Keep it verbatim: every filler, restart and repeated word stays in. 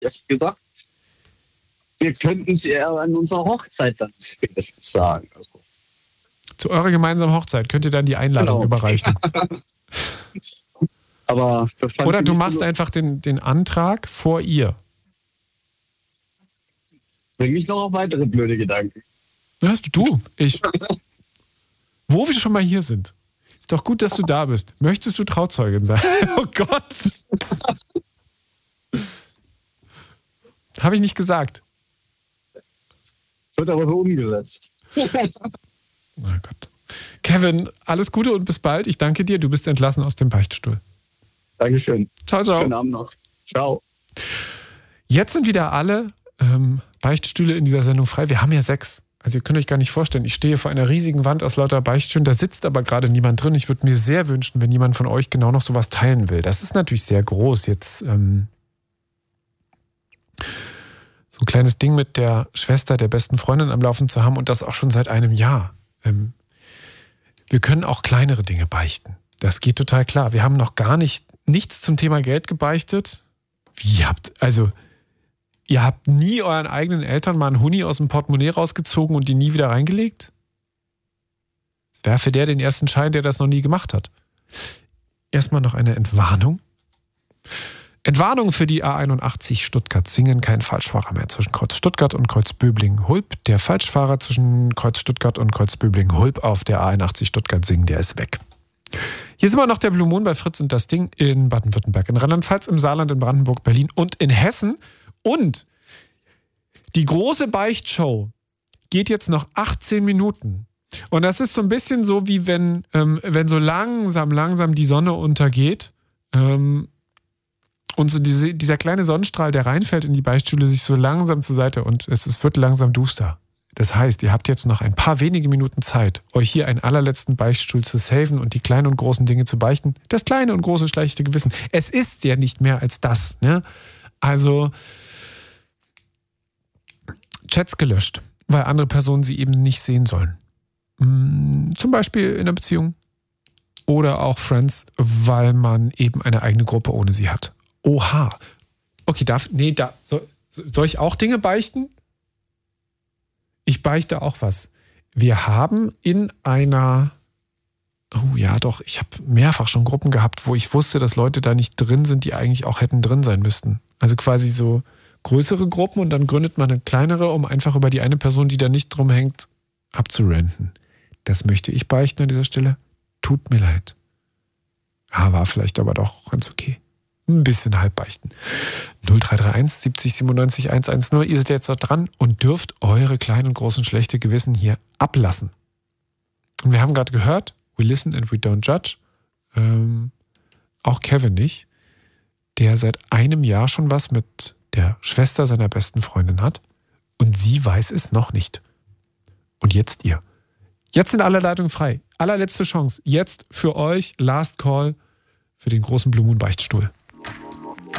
Ich gesagt, wir könnten es eher an unserer Hochzeit dann spätestens sagen. Also. Zu eurer gemeinsamen Hochzeit könnt ihr dann die Einladung genau. überreichen. Aber das fand Oder ich du nicht machst so einfach den, den Antrag vor ihr. Bring mich noch auf weitere blöde Gedanken. Ja, du, ich. Wo wir schon mal hier sind. Ist doch gut, dass du da bist. Möchtest du Trauzeugin sein? Oh Gott. Habe ich nicht gesagt. Wird aber so umgesetzt. Na Gott. Kevin, alles Gute und bis bald. Ich danke dir. Du bist entlassen aus dem Beichtstuhl. Dankeschön. Ciao, ciao. Schönen Abend noch. Ciao. Jetzt sind wieder alle ähm, Beichtstühle in dieser Sendung frei. Wir haben ja sechs. Also ihr könnt euch gar nicht vorstellen, ich stehe vor einer riesigen Wand aus lauter Beichtstühlen, da sitzt aber gerade niemand drin. Ich würde mir sehr wünschen, wenn jemand von euch genau noch sowas teilen will. Das ist natürlich sehr groß, jetzt ähm, so ein kleines Ding mit der Schwester der besten Freundin am Laufen zu haben und das auch schon seit einem Jahr. Ähm, wir können auch kleinere Dinge beichten. Das geht total klar. Wir haben noch gar nicht nichts zum Thema Geld gebeichtet. Wie ihr habt, also ihr habt nie euren eigenen Eltern mal einen Huni aus dem Portemonnaie rausgezogen und die nie wieder reingelegt? Das wäre für der den ersten Schein, der das noch nie gemacht hat. Erstmal noch eine Entwarnung. Entwarnung für die A einundachtzig Stuttgart-Singen. Kein Falschfahrer mehr zwischen Kreuz Stuttgart und Kreuz Böblingen-Hulp. Der Falschfahrer zwischen Kreuz Stuttgart und Kreuz Böblingen-Hulp auf der A einundachtzig Stuttgart-Singen, der ist weg. Hier ist immer noch der Blue Moon bei Fritz und das Ding in Baden-Württemberg, in Rheinland-Pfalz, im Saarland, in Brandenburg, Berlin und in Hessen. Und die große Beichtshow geht jetzt noch achtzehn Minuten. Und das ist so ein bisschen so, wie wenn, ähm, wenn so langsam, langsam die Sonne untergeht ähm, und so diese, dieser kleine Sonnenstrahl, der reinfällt in die Beichtstühle, sich so langsam zur Seite und es, es wird langsam duster. Das heißt, ihr habt jetzt noch ein paar wenige Minuten Zeit, euch hier einen allerletzten Beichtstuhl zu saven und die kleinen und großen Dinge zu beichten. Das kleine und große schlechte Gewissen. Es ist ja nicht mehr als das. Ne? Also Chats gelöscht, weil andere Personen sie eben nicht sehen sollen. Zum Beispiel in einer Beziehung. Oder auch Friends, weil man eben eine eigene Gruppe ohne sie hat. Oha. Okay, darf, nee, da, soll, soll ich auch Dinge beichten? Ich beichte auch was. Wir haben in einer, oh ja doch, ich habe mehrfach schon Gruppen gehabt, wo ich wusste, dass Leute da nicht drin sind, die eigentlich auch hätten drin sein müssten. Also quasi so größere Gruppen und dann gründet man eine kleinere, um einfach über die eine Person, die da nicht drum hängt, abzuranten. Das möchte ich beichten an dieser Stelle. Tut mir leid. Ah, war vielleicht aber doch ganz okay. Ein bisschen halb beichten. null drei drei eins siebzig siebenundneunzig hundertzehn. Ihr seid jetzt da dran und dürft eure kleinen und großen schlechte Gewissen hier ablassen. Und wir haben gerade gehört, we listen and we don't judge. Ähm, auch Kevin nicht, der seit einem Jahr schon was mit der Schwester seiner besten Freundin hat und sie weiß es noch nicht. Und jetzt ihr. Jetzt sind alle Leitungen frei. Allerletzte Chance. Jetzt für euch Last Call für den großen Blue Moon Beichtstuhl.